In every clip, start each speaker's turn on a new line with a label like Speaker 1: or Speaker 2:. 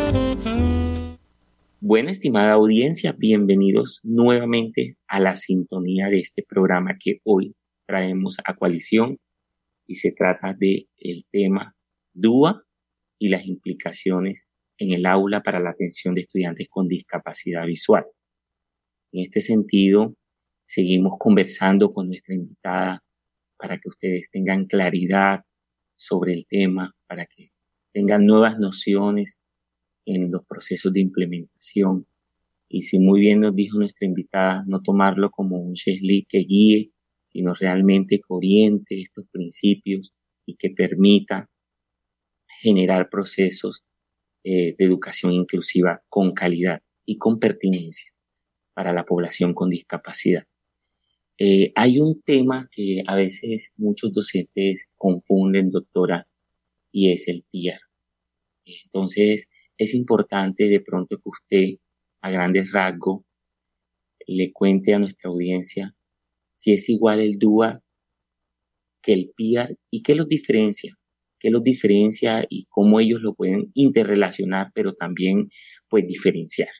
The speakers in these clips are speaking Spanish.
Speaker 1: Bueno, estimada audiencia, bienvenidos nuevamente a la sintonía de este programa que hoy traemos a coalición y se trata de el tema DUA y las implicaciones en el aula para la atención de estudiantes con discapacidad visual. En este sentido, seguimos conversando con nuestra invitada para que ustedes tengan claridad sobre el tema, para que tengan nuevas nociones en los procesos de implementación. Y si muy bien nos dijo nuestra invitada, no tomarlo como un checklist que guíe, sino realmente que oriente estos principios y que permita generar procesos de educación inclusiva con calidad y con pertinencia para la población con discapacidad. Hay un tema que a veces muchos docentes confunden, doctora, y es el PIAR. Entonces, es importante de pronto que usted, a grandes rasgos, le cuente a nuestra audiencia si es igual el DUA que el PIAR y qué los diferencia y cómo ellos lo pueden interrelacionar, pero también pues diferenciar.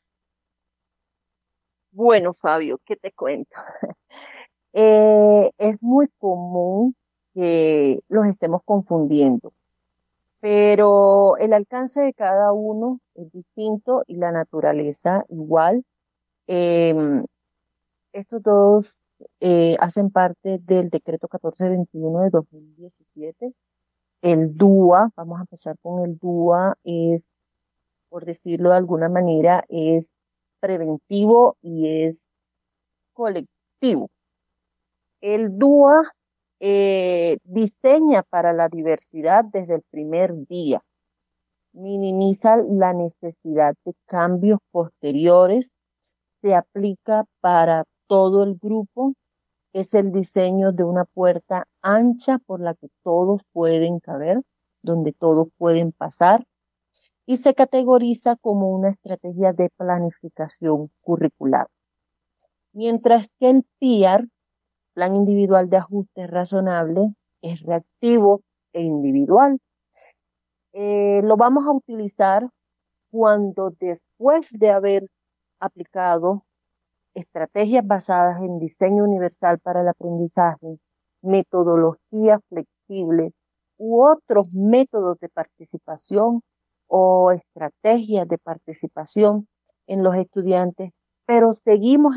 Speaker 2: Bueno, Fabio, ¿qué te cuento? Es muy común que los estemos confundiendo, pero el alcance de cada uno es distinto y la naturaleza igual. Em, Estos dos hacen parte del decreto 1421 de 2017. El DUA, vamos a empezar con el DUA, es, por decirlo de alguna manera, es preventivo y es colectivo. El DUA diseña para la diversidad desde el primer día, minimiza la necesidad de cambios posteriores, se aplica para todo el grupo, es el diseño de una puerta ancha por la que todos pueden caber, donde todos pueden pasar, y se categoriza como una estrategia de planificación curricular. Mientras que el PIAR, Plan Individual de Ajuste Razonable, es reactivo e individual. Lo vamos a utilizar cuando después de haber aplicado estrategias basadas en diseño universal para el aprendizaje, metodología flexible u otros métodos de participación o estrategias de participación en los estudiantes, pero seguimos